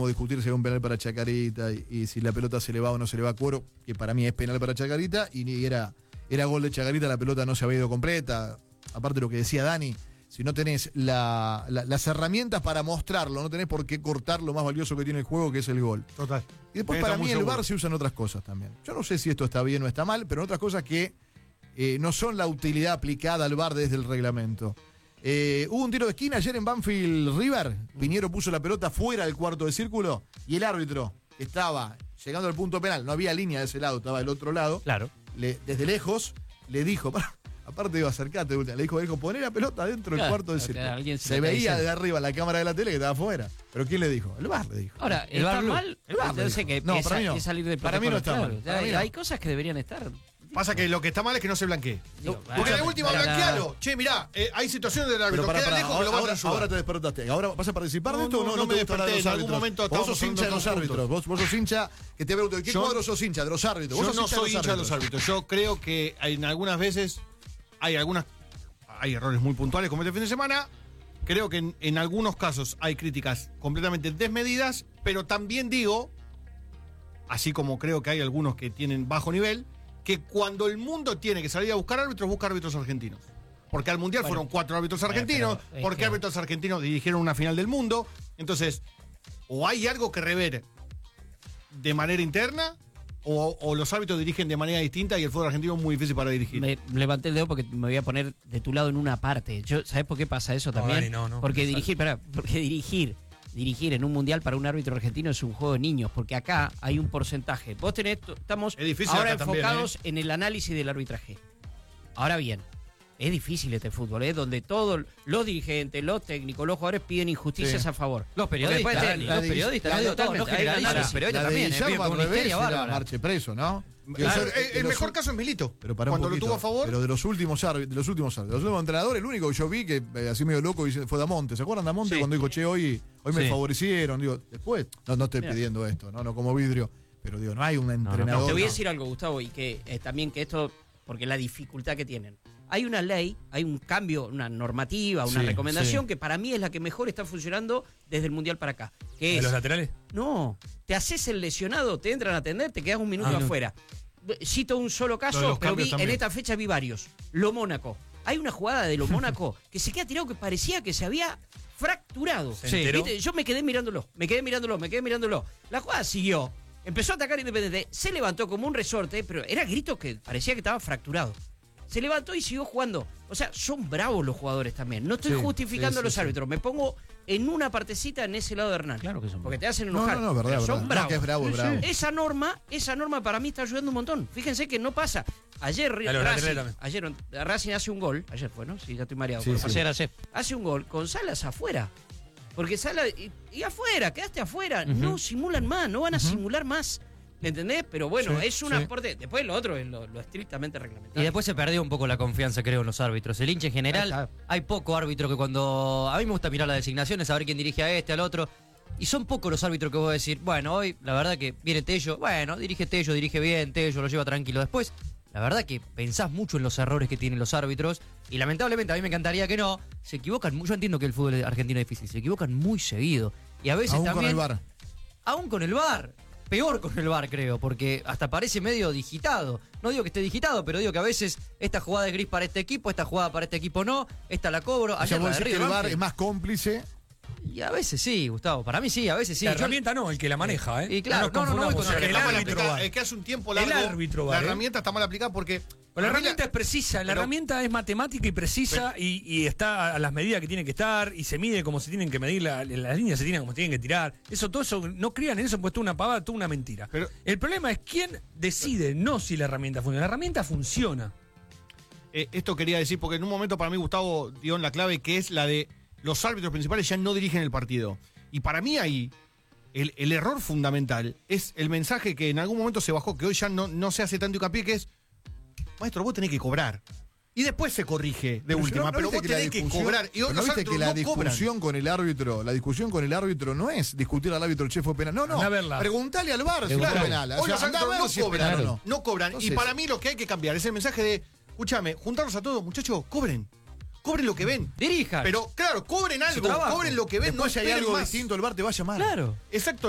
podemos discutir si es un penal para Chacarita y si la pelota se le va o no se le va a Cuoro, que para mí es penal para Chacarita, y era gol de Chacarita, la pelota no se había ido completa. Aparte de lo que decía Dani, si no tenés las herramientas para mostrarlo, no tenés por qué cortar lo más valioso que tiene el juego, que es el gol. Total. Y después para mí el VAR se usa en otras cosas también. Yo no sé si esto está bien o está mal, pero en otras cosas que no son la utilidad aplicada al VAR desde el reglamento. Hubo un tiro de esquina ayer en Banfield River. Piñero puso la pelota fuera del cuarto de círculo y el árbitro que estaba llegando al punto penal, no había línea de ese lado, estaba del otro lado. Claro. Desde lejos le dijo, aparte de acercarte, le dijo, poné la pelota dentro del cuarto de círculo. Se veía de arriba la cámara de la tele que estaba afuera. ¿Pero quién le dijo? El VAR le dijo. Ahora, ¿está mal? El VAR le dijo. Que no, para mí no. Que salir del para mí no está mal. Hay cosas que deberían estar. Pasa que lo que está mal es que no se blanquee. Porque de última blanquealo. Che, mirá, hay situaciones del árbitro. Queda lejos que lo van a ayudar. Ahora te despertaste. ¿Ahora vas a participar de esto o no? No me desperté. En algún momento vos sos hincha de los árbitros. Vos sos hincha, que te pregunto, ¿de qué cuadro sos hincha? ¿De los árbitros? Yo no soy hincha de los árbitros. Yo creo que en algunas veces hay errores muy puntuales como este fin de semana. Creo que en algunos casos hay críticas completamente desmedidas, pero también digo, así como creo que hay algunos que tienen bajo nivel, que cuando el mundo tiene que salir a buscar árbitros, busca árbitros argentinos. Porque al Mundial fueron 4 árbitros argentinos, porque árbitros argentinos dirigieron una final del mundo. Entonces, o hay algo que rever de manera interna, o los árbitros dirigen de manera distinta y el fútbol argentino es muy difícil para dirigir. Me levanté el dedo porque me voy a poner de tu lado en una parte. ¿Sabés por qué pasa eso también? Porque dirigir en un mundial para un árbitro argentino es un juego de niños, porque acá hay un porcentaje. Estamos ahora enfocados en el análisis del arbitraje. Ahora bien, es difícil este fútbol, donde todos los dirigentes, los técnicos, los jugadores piden injusticias a favor. Los periodistas, los periodistas también, marche preso, ¿no? El mejor caso es Milito, pero cuando lo tuvo a favor. Pero de los últimos entrenadores, el único que yo vi que así medio loco fue Damonte. ¿Se acuerdan de Damonte cuando dijo, che, hoy me favorecieron? Digo, después, no estoy pidiendo esto, no como vidrio, pero digo, no hay un entrenador. Te voy a decir algo, Gustavo, y que también que esto, porque la dificultad que tienen. Hay una ley, hay un cambio, una normativa, una recomendación que para mí es la que mejor está funcionando desde el Mundial para acá. ¿De los laterales? No, te haces el lesionado, te entran a atender, te quedas un minuto afuera. Cito un solo caso, pero en esta fecha vi varios. Lo Mónaco. Hay una jugada de Lo Mónaco que se queda tirado que parecía que se había fracturado. ¿Viste? Yo me quedé mirándolo. La jugada siguió. Empezó a atacar Independiente, se levantó como un resorte, pero era grito que parecía que estaba fracturado. Se levantó y siguió jugando. O sea, son bravos los jugadores también. No estoy justificando a los árbitros. Me pongo en una partecita en ese lado de Hernán. Claro que son. Porque te hacen enojar. Verdad. Son bravos. No, que es bravo. Esa norma para mí está ayudando un montón. Fíjense que no pasa. Ayer Racing hace un gol. Ayer fue, ¿no? Sí, ya estoy mareado. Ayer. Hace un gol con Salas afuera. Porque Salas... Y afuera, quedaste afuera. No simulan más, no van a simular más. ¿Entendés? Pero bueno, es un aporte. Después lo otro es lo estrictamente reglamentario. Y después se perdió un poco la confianza, creo, en los árbitros. El hincha en general, hay poco árbitro que cuando... A mí me gusta mirar las designaciones, saber quién dirige a este, al otro. Y son pocos los árbitros que vos decir, bueno, hoy la verdad que viene Tello, dirige Tello, dirige bien, Tello lo lleva tranquilo. Después, la verdad que pensás mucho en los errores que tienen los árbitros. Y lamentablemente, a mí me encantaría que no. Se equivocan mucho. Yo entiendo que el fútbol argentino es difícil. Se equivocan muy seguido. Y a veces aún también... Aún con el VAR. Peor con el VAR, creo, porque hasta parece medio digitado. No digo que esté digitado, pero digo que a veces esta jugada es gris para este equipo, esta jugada para este equipo no, esta la cobro. O sea, vos decís que el VAR es más cómplice. Y a veces sí, Gustavo, para mí sí, a veces sí. La herramienta no, el que la maneja, ¿eh? Y claro, no, el árbitro. Es que hace un tiempo largo. El árbitro la herramienta está mal aplicada porque... La herramienta es precisa, la herramienta es matemática y precisa y está a las medidas que tiene que estar y se mide como se tienen que medir, las líneas se tiran como se tienen que tirar. Todo eso, no crean en eso, pues toda una pavada, toda una mentira. Pero el problema es quién decide, no si la herramienta funciona. La herramienta funciona. Esto quería decir, porque en un momento para mí Gustavo dio en la clave que es la de los árbitros principales ya no dirigen el partido. Y para mí ahí el error fundamental es el mensaje que en algún momento se bajó, que hoy ya no se hace tanto hincapié, que es: maestro, vos tenés que cobrar. Y después se corrige de última, pero vos tenés que cobrar. Y ¿no viste que la discusión con el árbitro, no es discutir al árbitro el che fue penal? No. Preguntale al VAR si fue penal. Hoy los árbitros no cobran. Entonces, y para mí lo que hay que cambiar es el mensaje de: escúchame, juntarlos a todos, muchachos, cobren lo que ven. Dirijan. Pero claro, cobren algo, cobren lo que ven. Después si hay algo distinto, el VAR te va a llamar. Claro. Exacto.